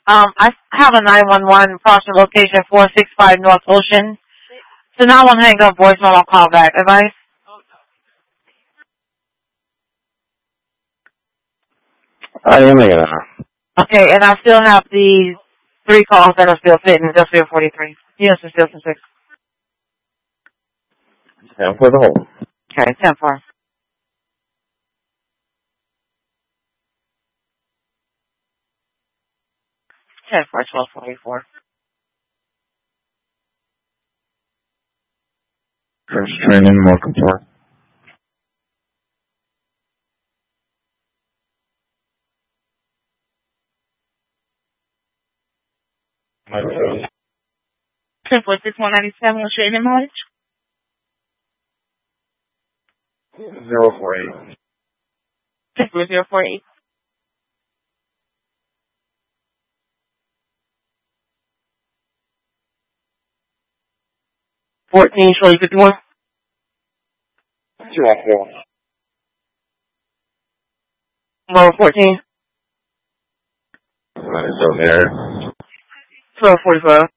I have a 911 approximate location 465 North Ocean. So now I won't hang up voicemail, I'll call back. Advice? I am here. Okay, and I still have the 3 calls that are still sitting, Industrial 43. Yes, it's still 6. 10 for the whole. Okay, 10 for. 10 for 1244. First training, welcome for. Okay. 10 for 6197, what's your name, mileage? 048. 10 for 048. 14, Shirley 51. 214. Lower 14. That is still there. 1245.